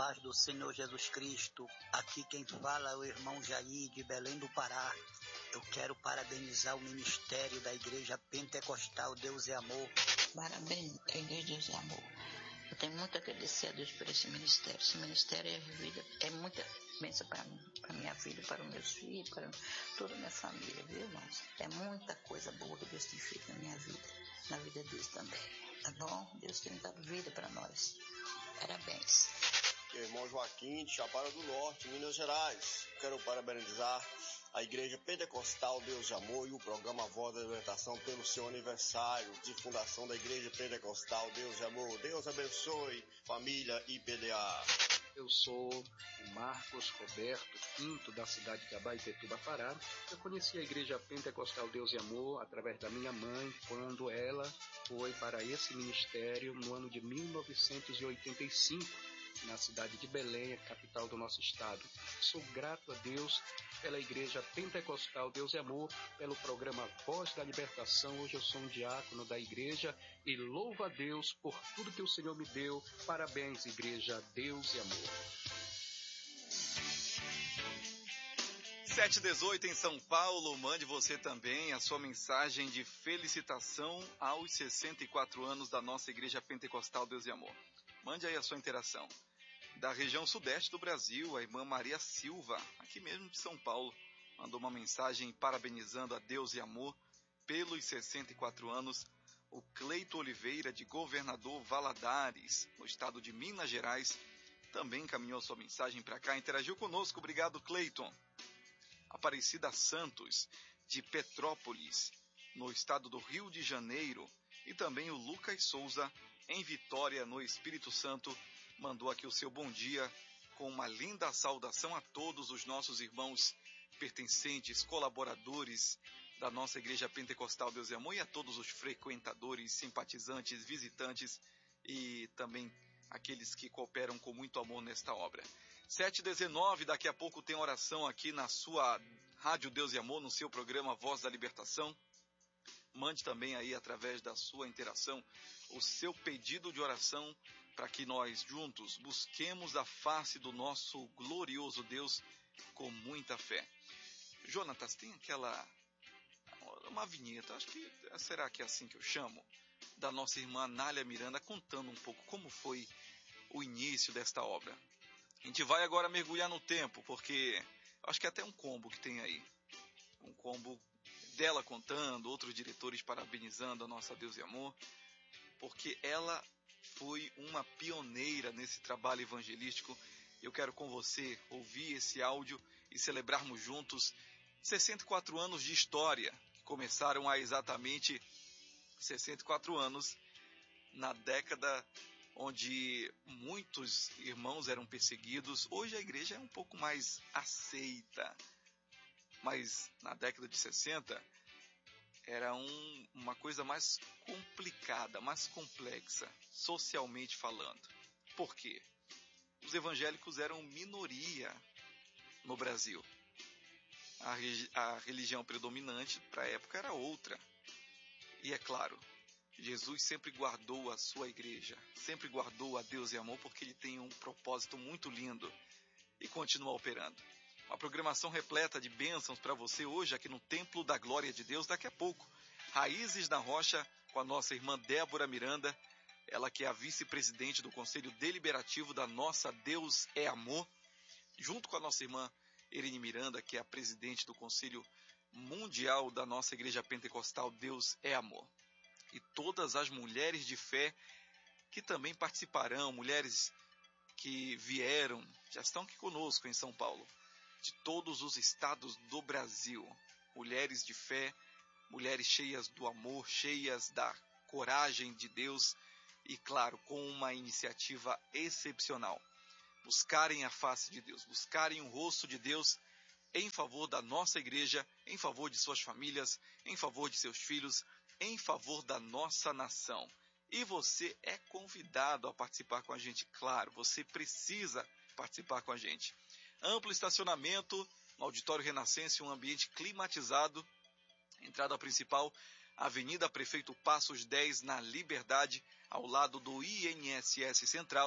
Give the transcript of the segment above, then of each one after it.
paz do Senhor Jesus Cristo. Aqui quem fala é o irmão Jair de Belém do Pará. Eu quero parabenizar o ministério da Igreja Pentecostal Deus é Amor. Parabéns, a Igreja Deus é Amor. Eu tenho muito a agradecer a Deus por esse ministério. Esse ministério é muita bênção para mim, para minha vida, para os meus filhos, para toda a minha família, viu, irmãos? É muita coisa boa que Deus tem feito na minha vida, na vida deles também, tá bom? Deus tem dado vida para nós. Parabéns. Irmão Joaquim, de Chapada do Norte, Minas Gerais. Quero parabenizar a Igreja Pentecostal Deus de Amor e o programa Voz da Libertação pelo seu aniversário de fundação da Igreja Pentecostal Deus de Amor. Deus abençoe, família IPDA. Eu sou o Marcos Roberto Quinto, da cidade de Abaetetuba, Pará. Eu conheci a Igreja Pentecostal Deus e Amor através da minha mãe, quando ela foi para esse ministério no ano de 1985, na cidade de Belém, a capital do nosso estado. Sou grato a Deus pela Igreja Pentecostal Deus e Amor, pelo programa Voz da Libertação. Hoje eu sou um diácono da igreja e louvo a Deus por tudo que o Senhor me deu. Parabéns, Igreja Deus e Amor. 7h18 em São Paulo, mande você também a sua mensagem de felicitação aos 64 anos da nossa Igreja Pentecostal Deus e Amor. Mande aí a sua interação. Da região sudeste do Brasil, a irmã Maria Silva, aqui mesmo de São Paulo, mandou uma mensagem parabenizando a Deus e Amor pelos 64 anos. O Cleito Oliveira, de Governador Valadares, no estado de Minas Gerais, também encaminhou sua mensagem para cá, interagiu conosco. Obrigado, Cleiton. Aparecida Santos, de Petrópolis, no estado do Rio de Janeiro, e também o Lucas Souza, em Vitória, no Espírito Santo, mandou aqui o seu bom dia com uma linda saudação a todos os nossos irmãos pertencentes, colaboradores da nossa Igreja Pentecostal Deus e Amor e a todos os frequentadores, simpatizantes, visitantes e também aqueles que cooperam com muito amor nesta obra. 7h19, daqui a pouco tem oração aqui na sua Rádio Deus e Amor, no seu programa Voz da Libertação. Mande também aí, através da sua interação, o seu pedido de oração para que nós juntos busquemos a face do nosso glorioso Deus com muita fé. Jonatas, tem uma vinheta, acho que será que é assim que eu chamo, da nossa irmã Anália Miranda, contando um pouco como foi o início desta obra. A gente vai agora mergulhar no tempo, porque acho que é até um combo que tem aí. Um combo dela contando, outros diretores parabenizando a nossa Deus e Amor, porque ela foi uma pioneira nesse trabalho evangelístico. Eu quero com você ouvir esse áudio e celebrarmos juntos 64 anos de história, que começaram há exatamente 64 anos, na década onde muitos irmãos eram perseguidos. Hoje a igreja é um pouco mais aceita, mas na década de 60 era uma coisa mais complicada, mais complexa, socialmente falando. Por quê? Os evangélicos eram minoria no Brasil. A religião predominante para a época era outra. E é claro, Jesus sempre guardou a sua igreja, sempre guardou a Deus e Amor, porque ele tem um propósito muito lindo e continua operando. Uma programação repleta de bênçãos para você hoje aqui no Templo da Glória de Deus. Daqui a pouco, Raízes na Rocha com a nossa irmã Débora Miranda, ela que é a vice-presidente do Conselho Deliberativo da nossa Deus é Amor, junto com a nossa irmã Irene Miranda, que é a presidente do Conselho Mundial da nossa Igreja Pentecostal Deus é Amor. E todas as mulheres de fé que também participarão, mulheres que vieram, já estão aqui conosco em São Paulo, de todos os estados do Brasil, mulheres de fé, mulheres cheias do amor, cheias da coragem de Deus e, claro, com uma iniciativa excepcional. Buscarem a face de Deus, buscarem o rosto de Deus em favor da nossa igreja, em favor de suas famílias, em favor de seus filhos, em favor da nossa nação. E você é convidado a participar com a gente, claro, você precisa participar com a gente. Amplo estacionamento no Auditório Renascense, um ambiente climatizado. Entrada principal, Avenida Prefeito Passos 10, na Liberdade, ao lado do INSS Central.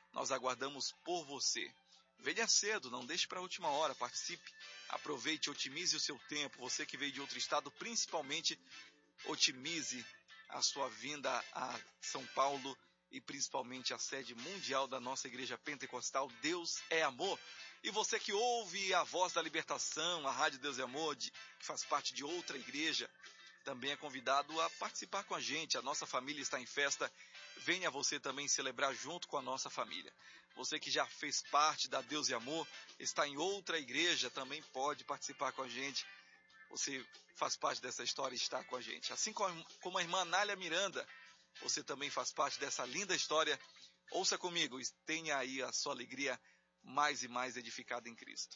Nós aguardamos por você. Venha cedo, não deixe para a última hora, participe, aproveite, otimize o seu tempo. Você que veio de outro estado, principalmente, otimize a sua vinda a São Paulo e principalmente a sede mundial da nossa Igreja Pentecostal. Deus é amor. E você que ouve a Voz da Libertação, a Rádio Deus é Amor, que faz parte de outra igreja, também é convidado a participar com a gente. A nossa família está em festa. Venha você também celebrar junto com a nossa família. Você que já fez parte da Deus e Amor, está em outra igreja, também pode participar com a gente. Você faz parte dessa história e está com a gente. Assim como a irmã Anália Miranda, você também faz parte dessa linda história. Ouça comigo e tenha aí a sua alegria mais e mais edificada em Cristo.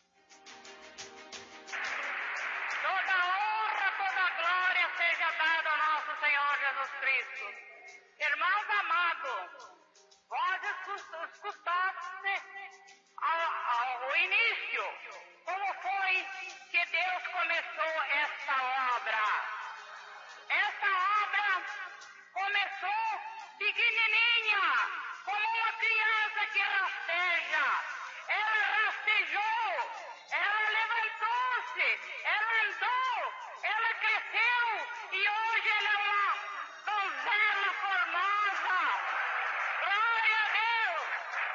Toda honra, toda glória seja dada ao nosso Senhor Jesus Cristo. Irmãos amados, vós escutaste ao início como foi que Deus começou esta obra. Esta obra começou pequenininha, como uma criança que rasteja. Ela rastejou, ela levantou-se, ela andou, ela cresceu e hoje ela é uma donzela formosa. Glória a Deus!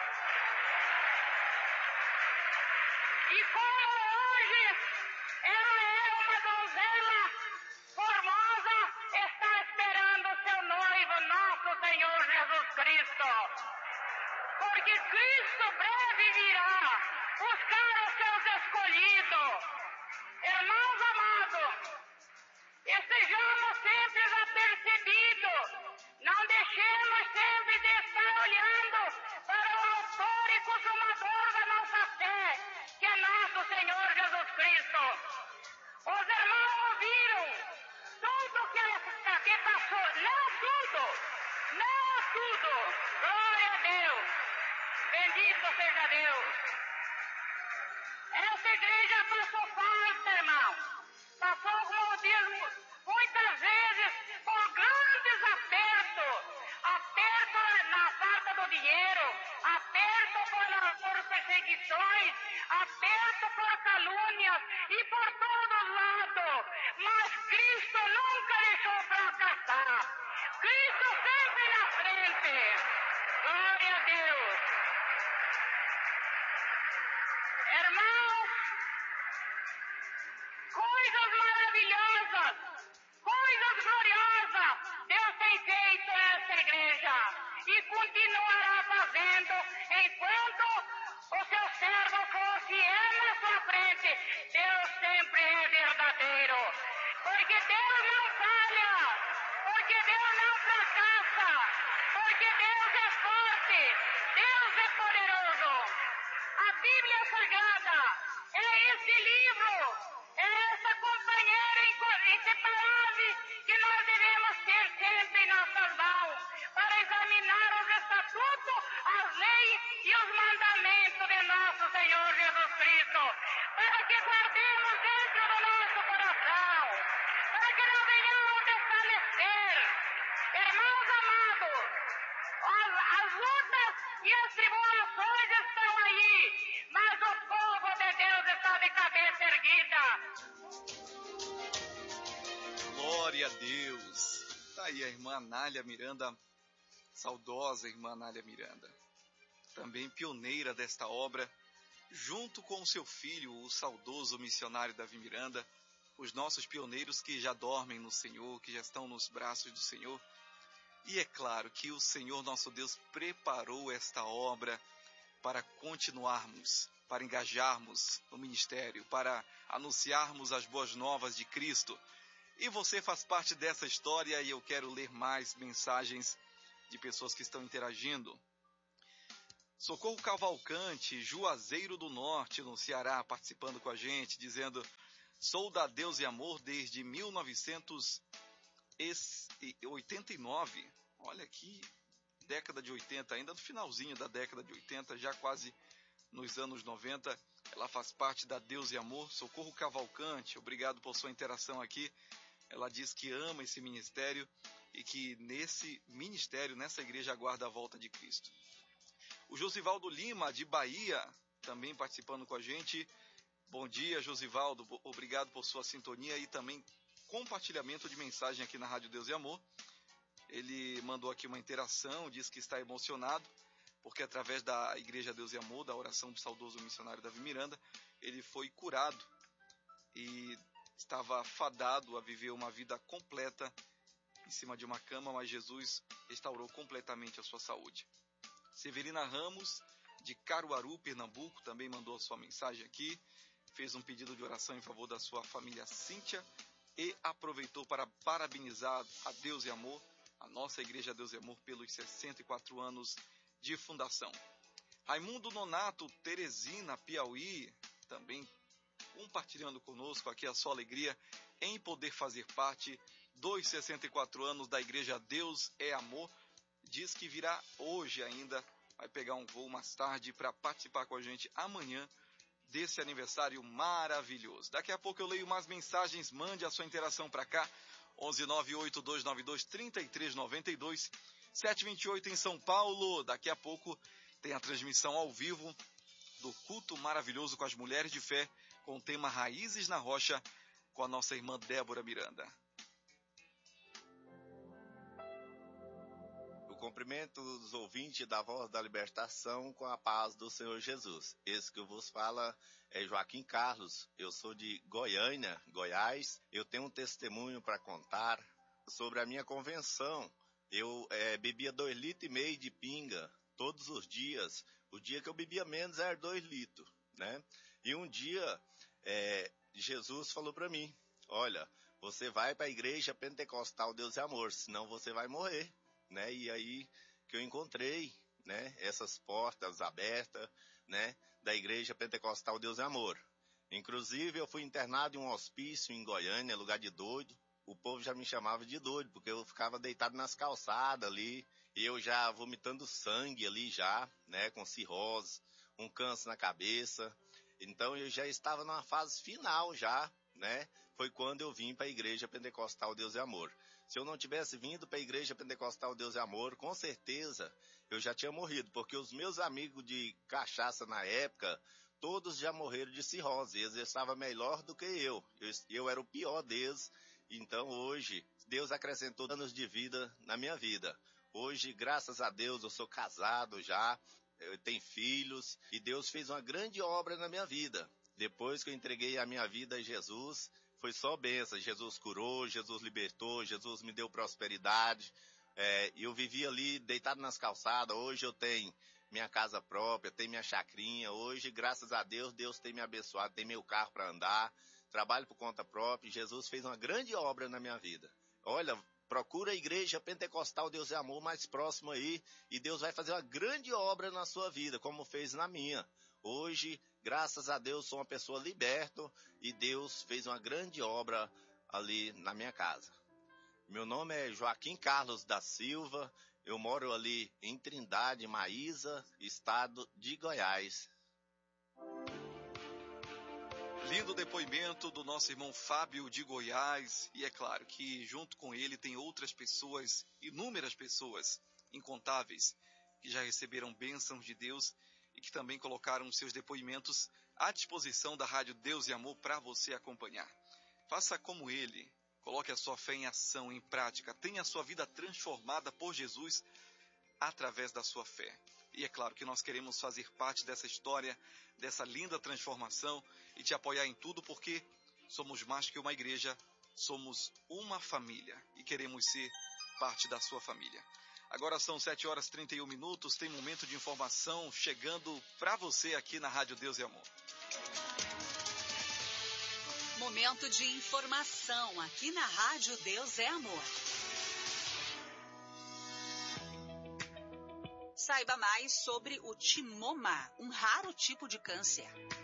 E como hoje ela é uma donzela formosa, está esperando o seu noivo, nosso Senhor Jesus Cristo. Porque Cristo breve virá buscar os seus escolhidos. Irmãos amados, estejamos sempre apercebidos. Não deixemos sempre de estar olhando para o autor e consumador da nossa fé, que é nosso Senhor Jesus Cristo. Os irmãos ouviram tudo que passou. Não tudo. Glória a Deus. Bendito seja Deus. Essa igreja passou falta, irmão. Passou, como diz, muitas vezes por grandes apertos. Aperto na falta do dinheiro, aperto por perseguições, aperto por calúnias e por todos lados. Mas Cristo nunca deixou fracassar. Cristo sempre na frente. Glória a Deus. Irmãos, coisas maravilhosas, coisas gloriosas Deus tem feito nessa igreja e continuará fazendo enquanto o seu servo for fiel na sua frente. Deus sempre é verdadeiro, porque Deus não falha, porque Deus não fracassa, porque Deus é forte, Deus é poderoso. A Bíblia Sagrada é esse livro, é essa companheira inseparável que nós devemos ter sempre em nossas mãos para examinar os estatutos, as leis e os mandamentos de nosso Senhor Jesus Cristo, para que guardemos dentro do nosso coração, para que não venhamos desfalecer. Irmãos amados, as lutas e as tribulações estão aí, mas o povo de Deus está de cabeça erguida. Glória a Deus. Está aí a irmã Anália Miranda, saudosa irmã Anália Miranda, também pioneira desta obra, junto com o seu filho, o saudoso missionário Davi Miranda, os nossos pioneiros que já dormem no Senhor, que já estão nos braços do Senhor. E é claro que o Senhor nosso Deus preparou esta obra para continuarmos, para engajarmos no ministério, para anunciarmos as boas novas de Cristo. E você faz parte dessa história e eu quero ler mais mensagens de pessoas que estão interagindo. Socorro Cavalcante, Juazeiro do Norte, no Ceará, participando com a gente, dizendo: sou da Deus e Amor desde 1989. Olha aqui, década de 80, ainda no finalzinho da década de 80, já quase nos anos 90. Ela faz parte da Deus e Amor. Socorro Cavalcante, obrigado por sua interação aqui. Ela diz que ama esse ministério e que nesse ministério, nessa igreja, aguarda a volta de Cristo. O Josivaldo Lima, de Bahia, também participando com a gente. Bom dia, Josivaldo. Obrigado por sua sintonia e também compartilhamento de mensagem aqui na Rádio Deus e Amor. Ele mandou aqui uma interação, diz que está emocionado, porque através da Igreja Deus e Amor, da oração do saudoso missionário Davi Miranda, ele foi curado e estava fadado a viver uma vida completa em cima de uma cama, mas Jesus restaurou completamente a sua saúde. Severina Ramos, de Caruaru, Pernambuco, também mandou a sua mensagem aqui, fez um pedido de oração em favor da sua família Cíntia e aproveitou para parabenizar a Deus e Amor, a nossa Igreja Deus e Amor, pelos 64 anos de fundação. Raimundo Nonato, Teresina, Piauí, também compartilhando conosco aqui a sua alegria em poder fazer parte dos 64 anos da Igreja Deus é Amor. Diz que virá hoje ainda, vai pegar um voo mais tarde para participar com a gente amanhã desse aniversário maravilhoso. Daqui a pouco eu leio mais mensagens, mande a sua interação para cá, 11982923392, 728 em São Paulo. Daqui a pouco tem a transmissão ao vivo do culto maravilhoso com as mulheres de fé, com o tema Raízes na Rocha, com a nossa irmã Débora Miranda. O cumprimento dos ouvintes da Voz da Libertação com a paz do Senhor Jesus. Esse que vos fala é Joaquim Carlos. Eu sou de Goiânia, Goiás. Eu tenho um testemunho para contar sobre a minha convenção. Eu bebia 2,5 litros de pinga todos os dias. O dia que eu bebia menos era 2 litros, né? E um dia Jesus falou para mim, olha, você vai para a Igreja Pentecostal Deus e Amor, senão você vai morrer, né? E aí que eu encontrei, né, essas portas abertas, né, da Igreja Pentecostal Deus e Amor. Inclusive eu fui internado em um hospício em Goiânia, lugar de doido. O povo já me chamava de doido, porque eu ficava deitado nas calçadas ali, e eu já vomitando sangue ali já, né, com cirrose, um câncer na cabeça. Então eu já estava numa fase final já, né? Foi quando eu vim para a Igreja Pentecostal Deus e Amor. Se eu não tivesse vindo para a Igreja Pentecostal Deus e Amor, com certeza eu já tinha morrido, porque os meus amigos de cachaça na época, todos já morreram de cirrose, eles estavam melhor do que eu. Eu era o pior deles. Então hoje, Deus acrescentou anos de vida na minha vida. Hoje, graças a Deus, eu sou casado já, eu tenho filhos, e Deus fez uma grande obra na minha vida. Depois que eu entreguei a minha vida a Jesus, foi só bênção. Jesus curou, Jesus libertou, Jesus me deu prosperidade. Eu vivi ali deitado nas calçadas. Hoje eu tenho minha casa própria, tenho minha chacrinha. Hoje, graças a Deus, Deus tem me abençoado, tem meu carro para andar. Trabalho por conta própria. Jesus fez uma grande obra na minha vida. Olha, procura a Igreja Pentecostal Deus e Amor mais próximo aí, e Deus vai fazer uma grande obra na sua vida, como fez na minha. Hoje, graças a Deus, sou uma pessoa liberta, e Deus fez uma grande obra ali na minha casa. Meu nome é Joaquim Carlos da Silva, eu moro ali em Trindade, Maísa, estado de Goiás. Lindo depoimento do nosso irmão Fábio de Goiás, e é claro que junto com ele tem outras pessoas, inúmeras pessoas, incontáveis, que já receberam bênçãos de Deus e que também colocaram seus depoimentos à disposição da Rádio Deus e Amor para você acompanhar. Faça como ele, coloque a sua fé em ação, em prática, tenha a sua vida transformada por Jesus através da sua fé. E é claro que nós queremos fazer parte dessa história, dessa linda transformação e te apoiar em tudo, porque somos mais que uma igreja, somos uma família e queremos ser parte da sua família. Agora são 7h31, tem momento de informação chegando para você aqui na Rádio Deus e Amor. Momento de informação aqui na Rádio Deus é Amor. Saiba mais sobre o timoma, um raro tipo de câncer.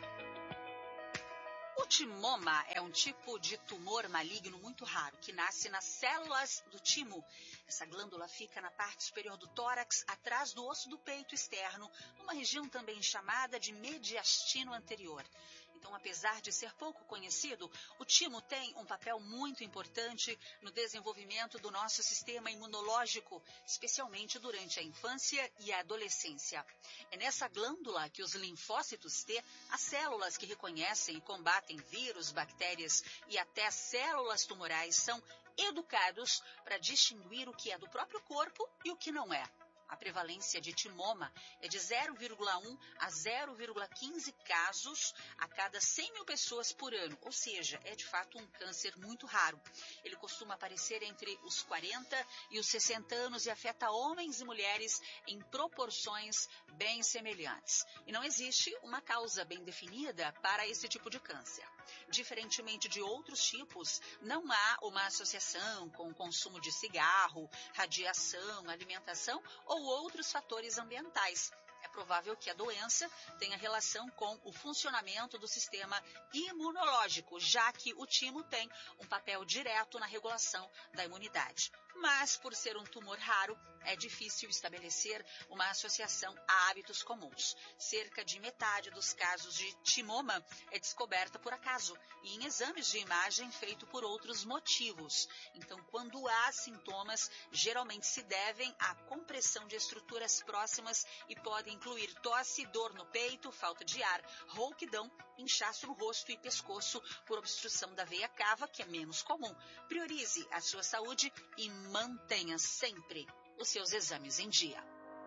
O timoma é um tipo de tumor maligno muito raro, que nasce nas células do timo. Essa glândula fica na parte superior do tórax, atrás do osso do peito externo, numa região também chamada de mediastino anterior. Então, apesar de ser pouco conhecido, o timo tem um papel muito importante no desenvolvimento do nosso sistema imunológico, especialmente durante a infância e a adolescência. É nessa glândula que os linfócitos T, as células que reconhecem e combatem vírus, bactérias e até células tumorais, são educados para distinguir o que é do próprio corpo e o que não é. A prevalência de timoma é de 0,1 a 0,15 casos a cada 100 mil pessoas por ano, ou seja, é de fato um câncer muito raro. Ele costuma aparecer entre os 40 e os 60 anos e afeta homens e mulheres em proporções bem semelhantes. E não existe uma causa bem definida para esse tipo de câncer. Diferentemente de outros tipos, não há uma associação com o consumo de cigarro, radiação, alimentação ou outros fatores ambientais. É provável que a doença tenha relação com o funcionamento do sistema imunológico, já que o timo tem um papel direto na regulação da imunidade. Mas, por ser um tumor raro, é difícil estabelecer uma associação a hábitos comuns. Cerca de metade dos casos de timoma é descoberta por acaso e em exames de imagem feito por outros motivos. Então, quando há sintomas, geralmente se devem à compressão de estruturas próximas e podem incluir tosse, dor no peito, falta de ar, rouquidão, inchaço no rosto e pescoço por obstrução da veia cava, que é menos comum. Priorize a sua saúde e mantenha sempre os seus exames em dia.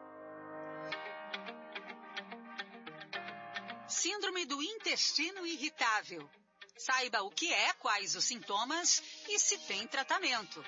Síndrome do intestino irritável. Saiba o que é, quais os sintomas e se tem tratamento.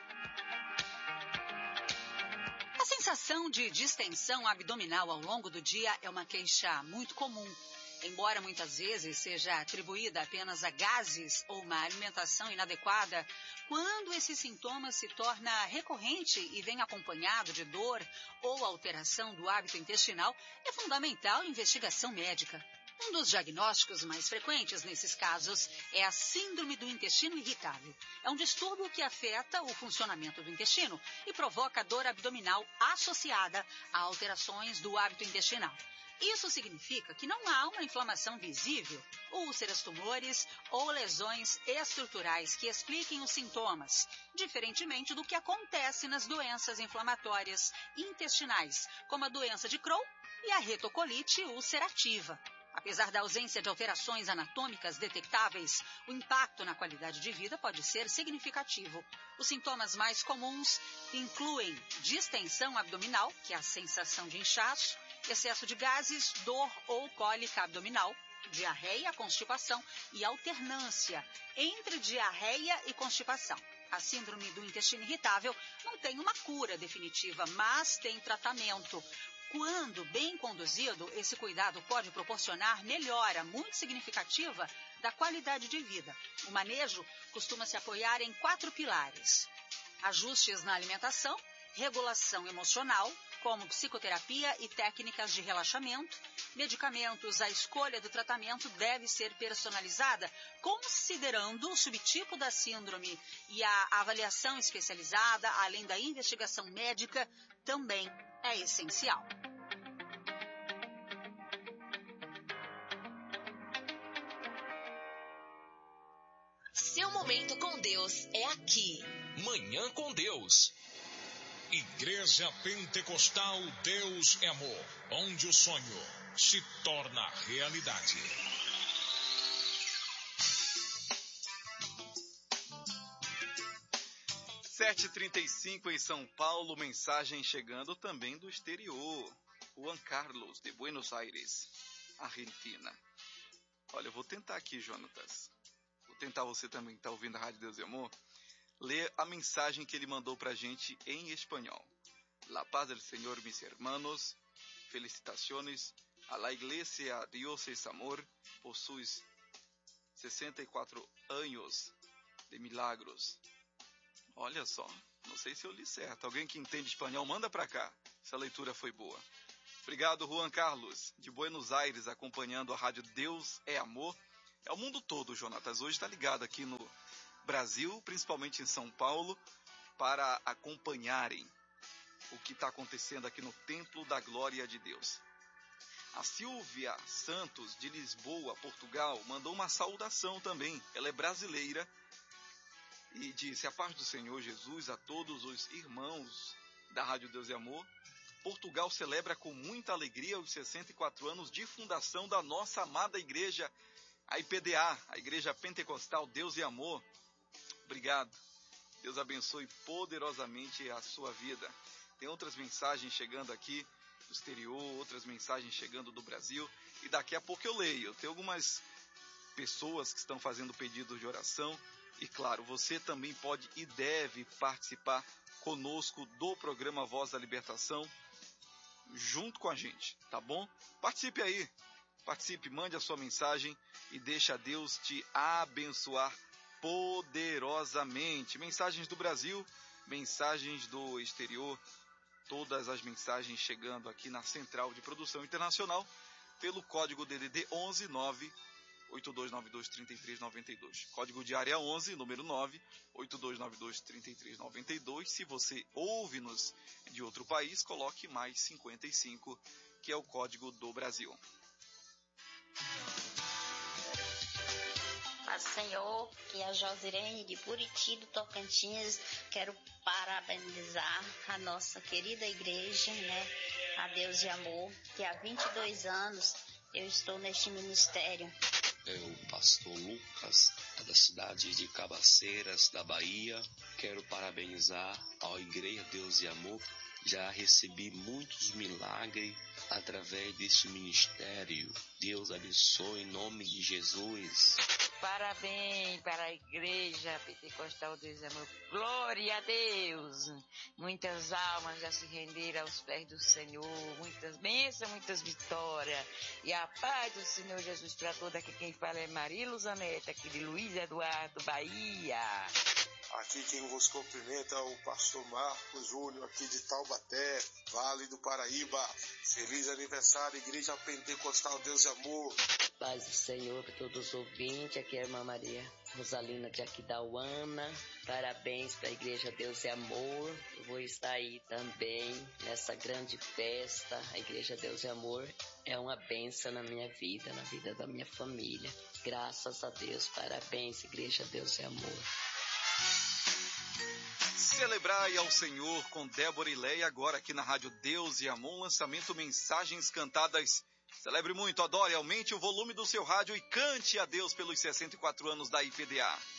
A sensação de distensão abdominal ao longo do dia é uma queixa muito comum. Embora muitas vezes seja atribuída apenas a gases ou uma alimentação inadequada, quando esse sintoma se torna recorrente e vem acompanhado de dor ou alteração do hábito intestinal, é fundamental a investigação médica. Um dos diagnósticos mais frequentes nesses casos é a síndrome do intestino irritável. É um distúrbio que afeta o funcionamento do intestino e provoca dor abdominal associada a alterações do hábito intestinal. Isso significa que não há uma inflamação visível, úlceras, tumores ou lesões estruturais que expliquem os sintomas, diferentemente do que acontece nas doenças inflamatórias intestinais, como a doença de Crohn e a retocolite ulcerativa. Apesar da ausência de alterações anatômicas detectáveis, o impacto na qualidade de vida pode ser significativo. Os sintomas mais comuns incluem distensão abdominal, que é a sensação de inchaço, excesso de gases, dor ou cólica abdominal, diarreia, constipação e alternância entre diarreia e constipação. A síndrome do intestino irritável não tem uma cura definitiva, mas tem tratamento. Quando bem conduzido, esse cuidado pode proporcionar melhora muito significativa da qualidade de vida. O manejo costuma se apoiar em 4 pilares: ajustes na alimentação, regulação emocional, como psicoterapia e técnicas de relaxamento, medicamentos. A escolha do tratamento deve ser personalizada, considerando o subtipo da síndrome, e a avaliação especializada, além da investigação médica, também é essencial. Seu momento com Deus é aqui. Manhã com Deus. Igreja Pentecostal Deus é Amor, onde o sonho se torna realidade. Sete h 35 em São Paulo, mensagem chegando também do exterior. Juan Carlos, de Buenos Aires, Argentina. Olha, eu vou tentar aqui, Jonatas. Vou tentar, você também que está ouvindo a Rádio Deus e Amor, ler a mensagem que ele mandou para a gente em espanhol. La paz del Señor, mis hermanos. Felicitaciones a la Iglesia Dios es Amor por sus 64 anos de milagros. Olha só, não sei se eu li certo. Alguém que entende espanhol, manda para cá, se a leitura foi boa. Obrigado, Juan Carlos, de Buenos Aires, acompanhando a Rádio Deus é Amor. É o mundo todo, Jonatas. Hoje está ligado aqui no Brasil, principalmente em São Paulo, para acompanharem o que está acontecendo aqui no Templo da Glória de Deus. A Silvia Santos, de Lisboa, Portugal, mandou uma saudação também. Ela é brasileira e disse: a paz do Senhor Jesus a todos os irmãos da Rádio Deus e Amor. Portugal celebra com muita alegria os 64 anos de fundação da nossa amada igreja, a IPDA, a Igreja Pentecostal Deus e Amor. Obrigado. Deus abençoe poderosamente a sua vida. Tem outras mensagens chegando aqui do exterior, outras mensagens chegando do Brasil, e daqui a pouco eu leio. Tem algumas pessoas que estão fazendo pedidos de oração, e claro, você também pode e deve participar conosco do programa Voz da Libertação, junto com a gente, tá bom? Participe aí, participe, mande a sua mensagem e deixa Deus te abençoar poderosamente. Mensagens do Brasil, mensagens do exterior, todas as mensagens chegando aqui na Central de Produção Internacional pelo código DDD 11 982923392. Código de área 11, número 982923392. Se você ouve-nos de outro país, coloque mais 55, que é o código do Brasil. Paz do Senhor, que é a Josirene de Buriti, do Tocantins. Quero parabenizar a nossa querida igreja, a Deus de Amor, que há 22 anos eu estou neste ministério. É o pastor Lucas, da cidade de Cabaceiras, da Bahia. Quero parabenizar a Igreja Deus e Amor. Já recebi muitos milagres através desse ministério. Deus abençoe em nome de Jesus. Parabéns para a Igreja Pentecostal Deus e Amor. Glória a Deus. Muitas almas já se renderam aos pés do Senhor. Muitas bênçãos, muitas vitórias. E a paz do Senhor Jesus para toda. Aqui quem fala é Maria Luzaneta, aqui de Luiz Eduardo, Bahia. Aqui quem vos cumprimenta é o pastor Marcos Júnior, aqui de Taubaté, Vale do Paraíba. Feliz aniversário, Igreja Pentecostal Deus e Amor. Paz do Senhor para todos os ouvintes. Aqui é a irmã Maria Rosalina de Aquidauana. Parabéns para a Igreja Deus e Amor. Eu vou estar aí também nessa grande festa. A Igreja Deus e Amor é uma bênção na minha vida, na vida da minha família. Graças a Deus. Parabéns, Igreja Deus e Amor. Celebrai ao Senhor com Débora e Leia, agora aqui na Rádio Deus e Amor, lançamento Mensagens Cantadas. Celebre muito, adore, aumente o volume do seu rádio e cante a Deus pelos 64 anos da IPDA.